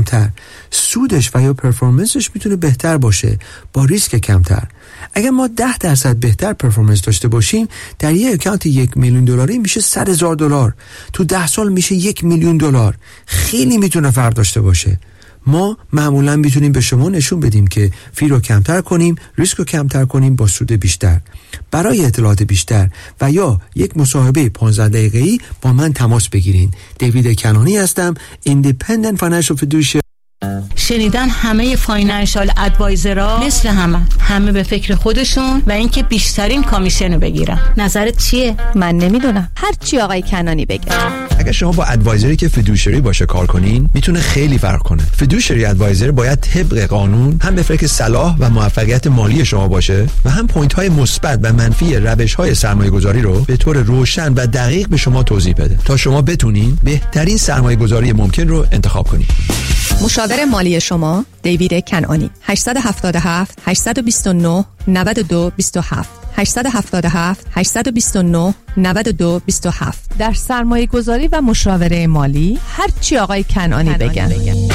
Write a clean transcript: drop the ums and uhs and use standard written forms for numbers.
کمتر، سودش و یا پرفورمنسش میتونه بهتر باشه با ریسک کمتر. اگر ما 10% بهتر پرفورمنس داشته باشیم، در یک اکانت $1,000,000 میشه $100,000. تو 10 سال میشه $1,000,000. خیلی میتونه فرق داشته باشه. ما معمولا میتونیم به شما نشون بدیم که فی رو کمتر کنیم، ریسک رو کمتر کنیم با سود بیشتر. برای اطلاعات بیشتر و یا یک مصاحبه 15 دقیقه‌ای با من تماس بگیرین. دیوید کنانی هستم، Independent Financial Fiduciary. شنیدن همه فاینانشال ادوایزرها مثل همه به فکر خودشون و اینکه بیشترین کامیشن رو بگیرن. نظرت چیه؟ من نمیدونم، هر چی آقای کنانی بگه. اگه شما با ادوایزری که فیدوشری باشه کار کنین، میتونه خیلی فرق کنه. فیدوشری ادوایزر باید طبق قانون هم به فکر صلاح و موفقیت مالی شما باشه و هم پوینت های مثبت و منفی روش های سرمایه گذاری رو به طور روشن و دقیق به شما توضیح بده تا شما بتونین بهترین سرمایه گذاری ممکن رو انتخاب کنین. مشاور مالی شما دیوید کنانی. 877 829 9227 877 829 9227. در سرمایه گذاری و مشاوره مالی هر چی آقای کنانی بگن.